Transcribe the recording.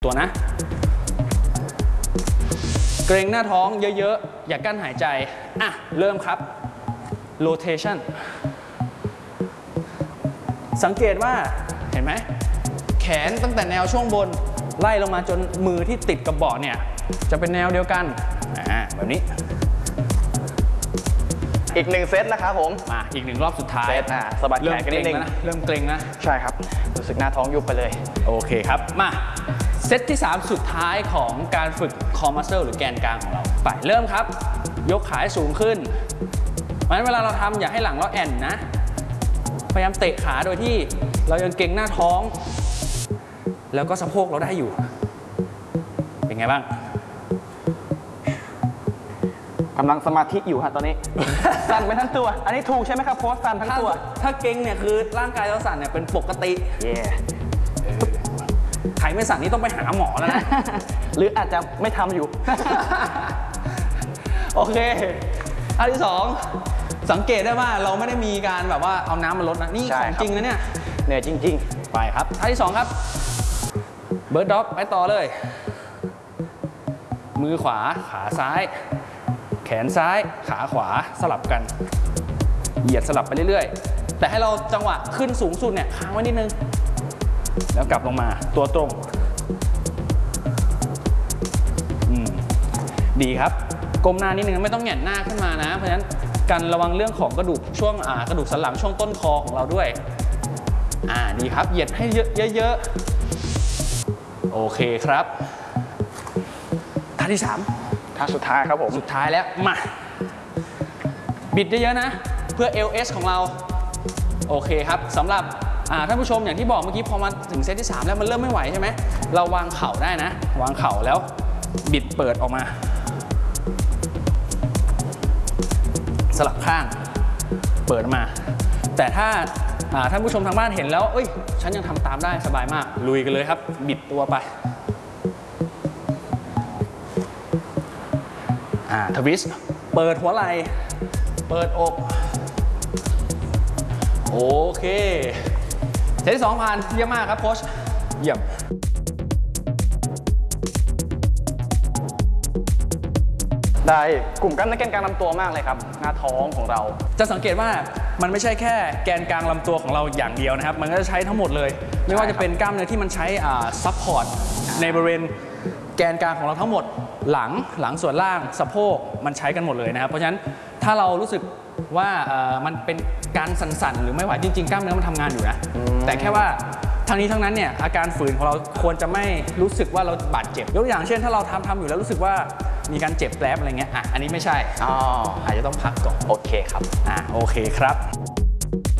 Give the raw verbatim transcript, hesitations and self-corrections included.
ตัวนะเกรงหน้าท้องเยอะๆอย่ากั้นหายใจอ่ะเริ่มครับ rotation สังเกตว่าเห็นไหมแขนตั้งแต่แนวช่วงบนไล่ลงมาจนมือที่ติดกับเบาะเนี่ยจะเป็นแนวเดียวกันอ่าแบบนี้อีกหนึ่งเซตนะครับผมมาอีกหนึ่งรอบสุดท้ายเซตอ่ะสะบัดแขนกันนิดนึงนะเริ่มเกรงนะใช่ครับรู้สึกหน้าท้องยุบไปเลยโอเคครับมาเซตที่สามสุดท้ายของการฝึก core muscle หรือแกนกลางของเราไปเริ่มครับยกขาให้สูงขึ้นเพราะฉะนั้นเวลาเราทำอย่าให้หลังเราแอนนะพยายามเตะขาโดยที่เรายังเกรงหน้าท้องแล้วก็สะโพกเราได้อยู่เป็นไงบ้างกำลังสมาธิอยู่ฮะตอนนี้ สั่นไปทั้งตัวอันนี้ถูกใช่ไหมครับโพสสั่นทั้งตัวถ้าเกรงเนี่ยคือร่างกายเราสั่นเนี่ยเป็นปกติเย่ใครไม่สั่นนี่ต้องไปหาหมอแล้วนะหรืออาจจะไม่ทำอยู่โอเคท่าที่สองสังเกตได้ว่าเราไม่ได้มีการแบบว่าเอาน้ำมาลดนะนี่ของจริงนะเนี่ยเหนื่อยจริงๆไปครับท่าที่สองครับเบิร์ดด็อกไปต่อเลยมือขวาขาซ้ายแขนซ้ายขาขวาสลับกันเหยียดสลับไปเรื่อยๆแต่ให้เราจังหวะขึ้นสูงสุดเนี่ยค้างไว้นิดนึงแล้วกลับลงมาตัวตรงอืมดีครับก้มหน้านิดนึงไม่ต้องแหงนหน้าขึ้นมานะเพราะฉะนั้นการระวังเรื่องของกระดูกช่วงอ่ากระดูกสันหลังช่วงต้นคอของเราด้วยอ่าดีครับเหยียดให้เยอะๆโอเคครับท่าที่สามท่าสุดท้ายครับผมสุดท้ายแล้วมาบิดเยอะๆนะเพื่อ แอล เอส ของเราโอเคครับสำหรับท่านผู้ชมอย่างที่บอกเมื่อกี้พอมาถึงเซตที่สามแล้วมันเริ่มไม่ไหวใช่ไหมเราวางเข่าได้นะวางเข่าแล้วบิดเปิดออกมาสลับข้างเปิดมาแต่ถ้าท่านผู้ชมทางบ้านเห็นแล้วเอ้ยฉันยังทำตามได้สบายมากลุยกันเลยครับบิดตัวไปอ่าทวิสต์เปิดหัวไหล่เปิดอกโอเคเซตที่สองผ่านเยี่ยมมากครับโค้ชเยี่ยมได้กลุ่มกล้ามเนื้อแกนกลางลำตัวมากเลยครับหน้าท้องของเราจะสังเกตว่ามันไม่ใช่แค่แกนกลางลำตัวของเราอย่างเดียวนะครับมันก็จะใช้ทั้งหมดเลยไม่ว่าจะเป็นกล้ามเนื้อที่มันใช้ซัพพอร์ตในบริเวณแกนกลางของเราทั้งหมดหลังหลังส่วนล่างสะโพกมันใช้กันหมดเลยนะครับเพราะฉะนั้นถ้าเรารู้สึกว่ามันเป็นการสั่นๆหรือไม่ไหวจริงๆกล้ามเนื้อมันทำงานอยู่นะแต่แค่ว่าทั้งนี้ทั้งนั้นเนี่ยอาการฝืนของเราควรจะไม่รู้สึกว่าเราบาดเจ็บยกตัวอย่างเช่นถ้าเราทำทำอยู่แล้วรู้สึกว่ามีการเจ็บแผลอะไรเงี้ยอ่ะอันนี้ไม่ใช่อ๋ออาจจะต้องพักก่อนโอเคครับอ่ะโอเคครับ